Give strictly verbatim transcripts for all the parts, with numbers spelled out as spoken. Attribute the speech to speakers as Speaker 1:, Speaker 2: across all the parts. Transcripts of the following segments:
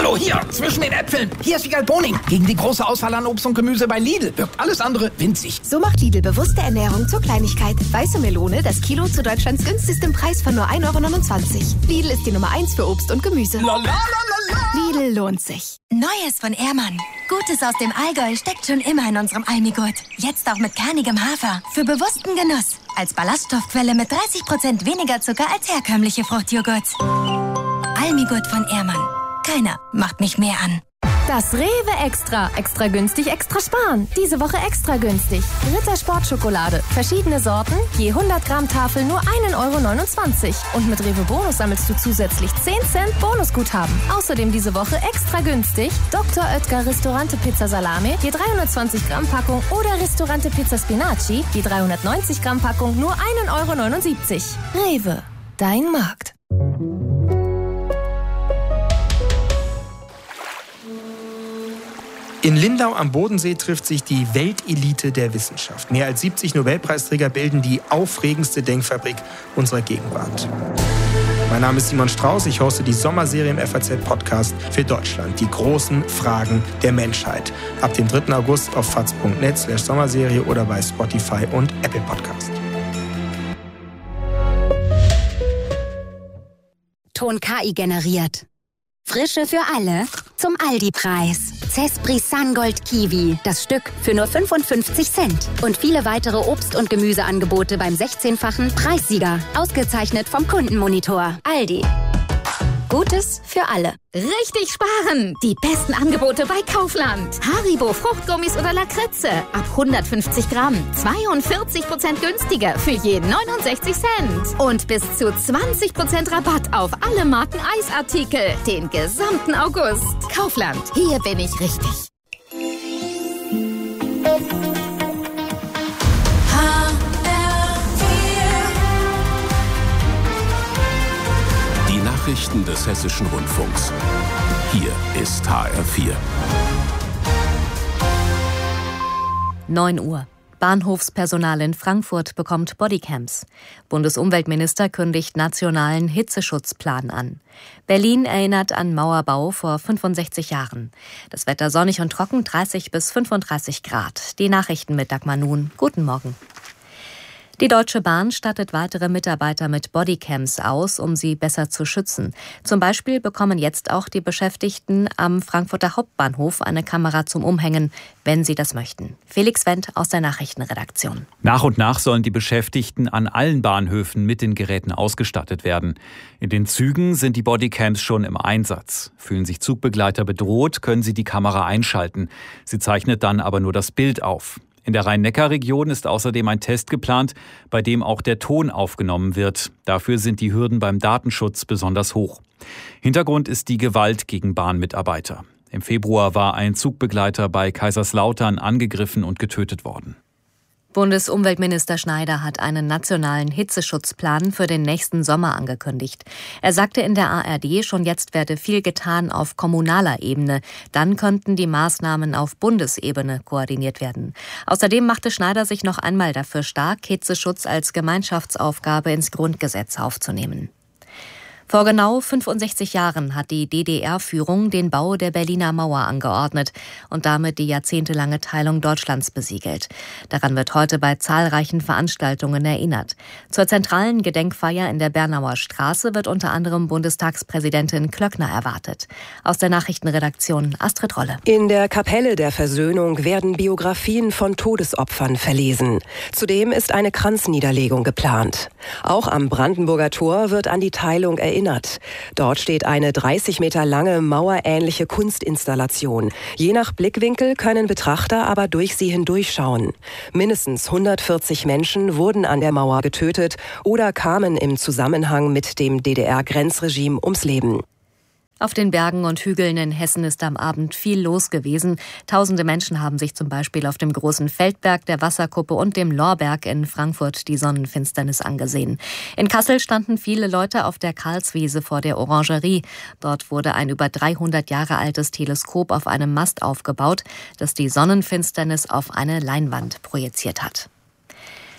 Speaker 1: Hallo, hier, zwischen den Äpfeln. Hier ist Wiegald Boning. Gegen die große Auswahl an Obst und Gemüse bei Lidl wirkt alles andere winzig.
Speaker 2: So macht Lidl bewusste Ernährung zur Kleinigkeit. Weiße Melone, das Kilo zu Deutschlands günstigstem Preis von nur ein Euro neunundzwanzig. Lidl ist die Nummer eins für Obst und Gemüse.
Speaker 1: La, la, la, la, la.
Speaker 2: Lidl lohnt sich.
Speaker 3: Neues von Ehrmann. Gutes aus dem Allgäu steckt schon immer in unserem Almigurt. Jetzt auch mit kernigem Hafer. Für bewussten Genuss. Als Ballaststoffquelle mit dreißig Prozent weniger Zucker als herkömmliche Fruchtjoghurts. Almigurt von Ehrmann. Keiner macht mich mehr an.
Speaker 4: Das Rewe Extra. Extra günstig, extra sparen. Diese Woche extra günstig. Ritter Sportschokolade. Verschiedene Sorten, je hundert Gramm Tafel nur ein Euro neunundzwanzig. Und mit Rewe Bonus sammelst du zusätzlich zehn Cent Bonusguthaben. Außerdem diese Woche extra günstig Doktor Oetker Ristorante Pizza Salame, je dreihundertzwanzig Gramm Packung oder Ristorante Pizza Spinaci, je dreihundertneunzig Gramm Packung nur ein Euro neunundsiebzig. Rewe, dein Markt.
Speaker 5: In Lindau am Bodensee trifft sich die Weltelite der Wissenschaft. Mehr als siebzig Nobelpreisträger bilden die aufregendste Denkfabrik unserer Gegenwart. Mein Name ist Simon Strauß, ich hoste die Sommerserie im F A Z-Podcast für Deutschland. Die großen Fragen der Menschheit. Ab dem dritten August auf faz punkt net slash Sommerserie oder bei Spotify und Apple Podcast.
Speaker 6: Ton K I generiert. Frische für alle zum Aldi-Preis. Zespri Sungold Kiwi, das Stück für nur fünfundfünfzig Cent. Und viele weitere Obst- und Gemüseangebote beim sechzehnfachen Preissieger. Ausgezeichnet vom Kundenmonitor. Aldi. Gutes für alle.
Speaker 7: Richtig sparen! Die besten Angebote bei Kaufland. Haribo Fruchtgummis oder Lakritze. Ab hundertfünfzig Gramm. zweiundvierzig Prozent günstiger für jeden neunundsechzig Cent. Und bis zu zwanzig Prozent Rabatt auf alle Marken Eisartikel. Den gesamten August. Kaufland. Hier bin ich richtig.
Speaker 8: Nachrichten des Hessischen Rundfunks. Hier ist H R vier.
Speaker 9: neun Uhr. Bahnhofspersonal in Frankfurt bekommt Bodycams. Bundesumweltminister kündigt nationalen Hitzeschutzplan an. Berlin erinnert an Mauerbau vor fünfundsechzig Jahren. Das Wetter sonnig und trocken, dreißig bis fünfunddreißig Grad. Die Nachrichten mit Dagmar Nun. Guten Morgen. Die Deutsche Bahn stattet weitere Mitarbeiter mit Bodycams aus, um sie besser zu schützen. Zum Beispiel bekommen jetzt auch die Beschäftigten am Frankfurter Hauptbahnhof eine Kamera zum Umhängen, wenn sie das möchten. Felix Wendt aus der Nachrichtenredaktion.
Speaker 10: Nach und nach sollen die Beschäftigten an allen Bahnhöfen mit den Geräten ausgestattet werden. In den Zügen sind die Bodycams schon im Einsatz. Fühlen sich Zugbegleiter bedroht, können sie die Kamera einschalten. Sie zeichnet dann aber nur das Bild auf. In der Rhein-Neckar-Region ist außerdem ein Test geplant, bei dem auch der Ton aufgenommen wird. Dafür sind die Hürden beim Datenschutz besonders hoch. Hintergrund ist die Gewalt gegen Bahnmitarbeiter. Im Februar war ein Zugbegleiter bei Kaiserslautern angegriffen und getötet worden.
Speaker 9: Bundesumweltminister Schneider hat einen nationalen Hitzeschutzplan für den nächsten Sommer angekündigt. Er sagte in der A R D, schon jetzt werde viel getan auf kommunaler Ebene. Dann könnten die Maßnahmen auf Bundesebene koordiniert werden. Außerdem machte Schneider sich noch einmal dafür stark, Hitzeschutz als Gemeinschaftsaufgabe ins Grundgesetz aufzunehmen. Vor genau fünfundsechzig Jahren hat die D D R-Führung den Bau der Berliner Mauer angeordnet und damit die jahrzehntelange Teilung Deutschlands besiegelt. Daran wird heute bei zahlreichen Veranstaltungen erinnert. Zur zentralen Gedenkfeier in der Bernauer Straße wird unter anderem Bundestagspräsidentin Klöckner erwartet. Aus der Nachrichtenredaktion Astrid Rolle.
Speaker 11: In der Kapelle der Versöhnung werden Biografien von Todesopfern verlesen. Zudem ist eine Kranzniederlegung geplant. Auch am Brandenburger Tor wird an die Teilung erinnert. Dort steht eine dreißig Meter lange mauerähnliche Kunstinstallation. Je nach Blickwinkel können Betrachter aber durch sie hindurchschauen. Mindestens hundertvierzig Menschen wurden an der Mauer getötet oder kamen im Zusammenhang mit dem D D R-Grenzregime ums Leben.
Speaker 9: Auf den Bergen und Hügeln in Hessen ist am Abend viel los gewesen. Tausende Menschen haben sich zum Beispiel auf dem Großen Feldberg, der Wasserkuppe und dem Lorberg in Frankfurt die Sonnenfinsternis angesehen. In Kassel standen viele Leute auf der Karlswiese vor der Orangerie. Dort wurde ein über dreihundert Jahre altes Teleskop auf einem Mast aufgebaut, das die Sonnenfinsternis auf eine Leinwand projiziert hat.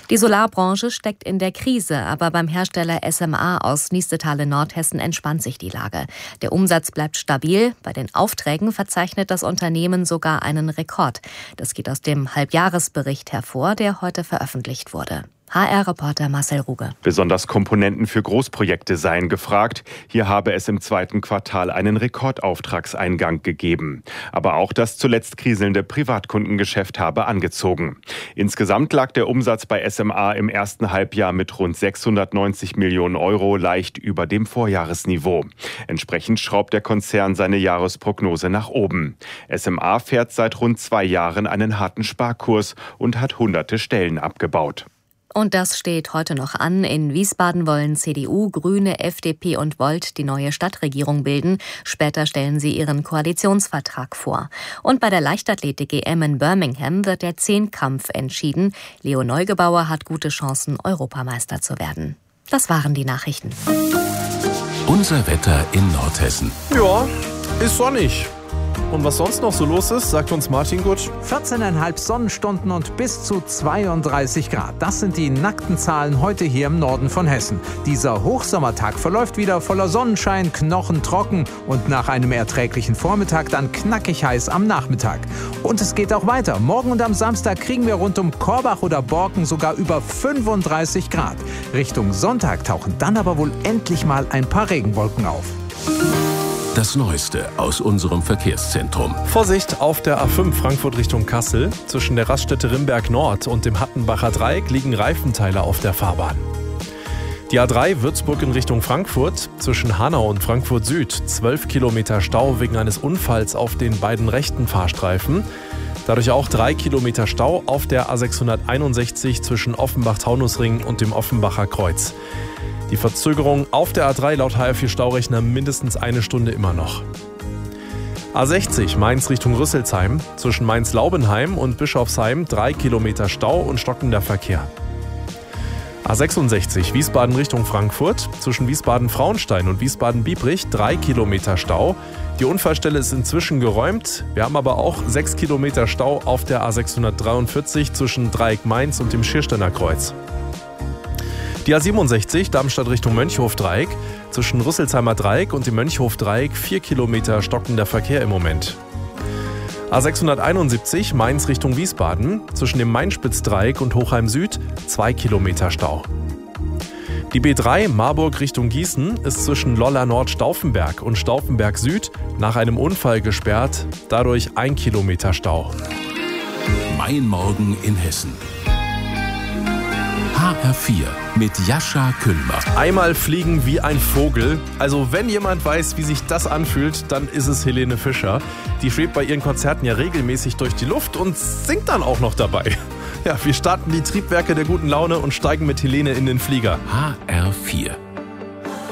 Speaker 9: Die Solarbranche steckt in der Krise, aber beim Hersteller S M A aus Niestetal in Nordhessen entspannt sich die Lage. Der Umsatz bleibt stabil. Bei den Aufträgen verzeichnet das Unternehmen sogar einen Rekord. Das geht aus dem Halbjahresbericht hervor, der heute veröffentlicht wurde. H R-Reporter Marcel Ruge.
Speaker 12: Besonders Komponenten für Großprojekte seien gefragt. Hier habe es im zweiten Quartal einen Rekordauftragseingang gegeben. Aber auch das zuletzt kriselnde Privatkundengeschäft habe angezogen. Insgesamt lag der Umsatz bei S M A im ersten Halbjahr mit rund sechshundertneunzig Millionen Euro leicht über dem Vorjahresniveau. Entsprechend schraubt der Konzern seine Jahresprognose nach oben. S M A fährt seit rund zwei Jahren einen harten Sparkurs und hat hunderte Stellen abgebaut.
Speaker 9: Und das steht heute noch an. In Wiesbaden wollen C D U, Grüne, F D P und Volt die neue Stadtregierung bilden. Später stellen sie ihren Koalitionsvertrag vor. Und bei der Leichtathletik-E M in Birmingham wird der Zehnkampf entschieden. Leo Neugebauer hat gute Chancen, Europameister zu werden. Das waren die Nachrichten.
Speaker 8: Unser Wetter in Nordhessen.
Speaker 13: Ja, ist sonnig. Und was sonst noch so los ist, sagt uns Martin Gut.
Speaker 14: vierzehn Komma fünf Sonnenstunden und bis zu zweiunddreißig Grad. Das sind die nackten Zahlen heute hier im Norden von Hessen. Dieser Hochsommertag verläuft wieder voller Sonnenschein, knochentrocken und nach einem erträglichen Vormittag dann knackig heiß am Nachmittag. Und es geht auch weiter. Morgen und am Samstag kriegen wir rund um Korbach oder Borken sogar über fünfunddreißig Grad. Richtung Sonntag tauchen dann aber wohl endlich mal ein paar Regenwolken auf.
Speaker 8: Das Neueste aus unserem Verkehrszentrum.
Speaker 13: Vorsicht auf der A fünf Frankfurt Richtung Kassel. Zwischen der Raststätte Rimberg Nord und dem Hattenbacher Dreieck liegen Reifenteile auf der Fahrbahn. Die A drei Würzburg in Richtung Frankfurt. Zwischen Hanau und Frankfurt Süd zwölf Kilometer Stau wegen eines Unfalls auf den beiden rechten Fahrstreifen. Dadurch auch drei Kilometer Stau auf der A sechshunderteinundsechzig zwischen Offenbach-Taunusring und dem Offenbacher Kreuz. Die Verzögerung auf der A drei laut H R vier Staurechner mindestens eine Stunde immer noch. A sechzig Mainz Richtung Rüsselsheim. Zwischen Mainz-Laubenheim und Bischofsheim drei Kilometer Stau und stockender Verkehr. A sechsundsechzig Wiesbaden Richtung Frankfurt. Zwischen Wiesbaden-Frauenstein und Wiesbaden-Biebrich drei Kilometer Stau. Die Unfallstelle ist inzwischen geräumt. Wir haben aber auch sechs Kilometer Stau auf der A sechshundertdreiundvierzig zwischen Dreieck Mainz und dem Schiersteiner Kreuz. Die A siebenundsechzig Darmstadt Richtung Mönchhof-Dreieck. Zwischen Rüsselsheimer Dreieck und dem Mönchhof-Dreieck vier Kilometer stockender Verkehr im Moment. A sechshunderteinundsiebzig Mainz Richtung Wiesbaden. Zwischen dem Mainspitz-Dreieck und Hochheim Süd zwei Kilometer Stau. Die B drei Marburg Richtung Gießen ist zwischen Lolla Nord-Stauffenberg und Stauffenberg Süd nach einem Unfall gesperrt. Dadurch ein Kilometer Stau.
Speaker 8: Mein Morgen in Hessen. H R vier mit Jascha Kühlmer.
Speaker 13: Einmal fliegen wie ein Vogel. Also wenn jemand weiß, wie sich das anfühlt, dann ist es Helene Fischer. Die schwebt bei ihren Konzerten ja regelmäßig durch die Luft und singt dann auch noch dabei. Ja, wir starten die Triebwerke der guten Laune und steigen mit Helene in den Flieger.
Speaker 8: H R vier.